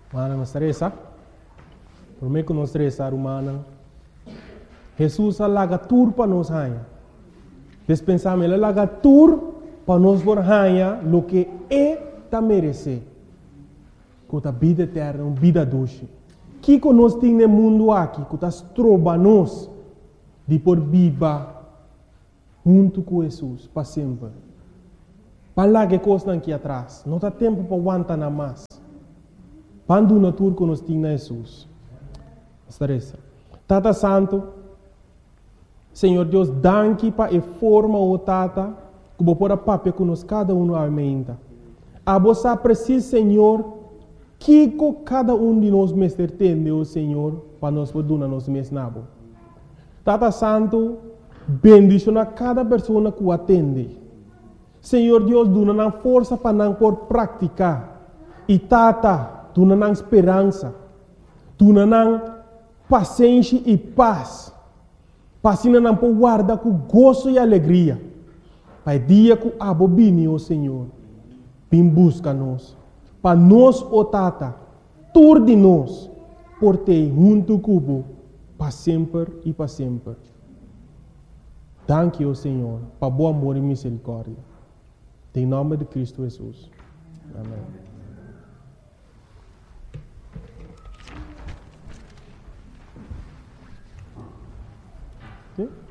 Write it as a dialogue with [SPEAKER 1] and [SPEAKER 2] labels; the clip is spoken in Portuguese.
[SPEAKER 1] Mana estressa. Por mim que não estressar humana. Jesus alaga tur para nós hanha. Despensamos ele alaga tur para nós por hanha lo que é ta merece. Com a vida eterna, uma vida doce. Que nós temos no mundo aqui, que nós trobamos de por viva junto com Jesus para sempre. Para lá que coisa aqui atrás, não há tempo para aguentar nada mais. Quando na tour que nós temos Jesus. Estressa. Tata Santo, Senhor Deus, danke para a forma o Tata, que vou pôr a papel que nós cada um aumenta. A você precisa, Senhor, que cada um de nós mestre tem, o Senhor, para nós poder nos mesnabo. Tata Santo, bendiciona cada pessoa que o atende. Senhor Deus, dona força para não por praticar. E Tata, dona esperança. Dona paciência e paz. Passina não por guardar com gozo e alegria. Para dia que abobine, o Senhor, vem busca nós. Para nós, o Tata, tur de nós, por ter junto cubo, para sempre e para sempre. Danke, o Senhor, para bom amor e misericórdia. Em nome de Cristo Jesus. Amém. Okay?